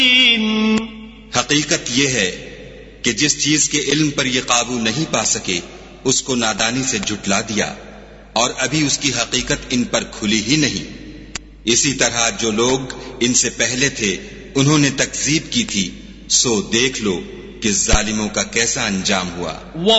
हकीकत यह है कि जिस चीज के इल्म पर ये काबू नहीं पा सके उसको नादानी से झुटला दिया और अभी उसकी हकीकत इन पर खुली ही नहीं। इसी तरह जो लोग इनसे पहले थे उन्होंने तकजीब की थी, सो देख लो कि जालिमों का कैसा अंजाम हुआ।